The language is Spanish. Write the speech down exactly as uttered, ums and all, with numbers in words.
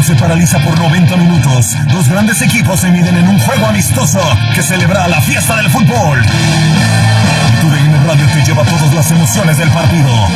fútbol se paraliza por noventa minutos. Dos grandes equipos se miden en un juego amistoso que celebra la fiesta del fútbol. Y tu D N Radio te lleva todas las emociones del partido.